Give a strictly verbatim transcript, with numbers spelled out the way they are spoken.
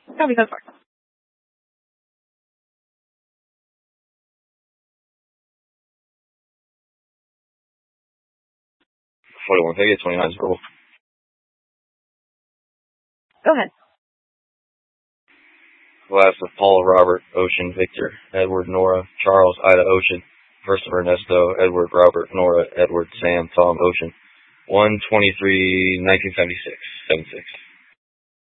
Copy, go for it. forty-one Peggy, twenty-nine is verbal. Go ahead. Last of Paul, Robert, Ocean, Victor, Edward, Nora, Charles, Ida, Ocean. First of Ernesto, Edward, Robert, Nora, Edward, Sam, Tom, Ocean. one twenty-three nineteen seventy-six, seven six.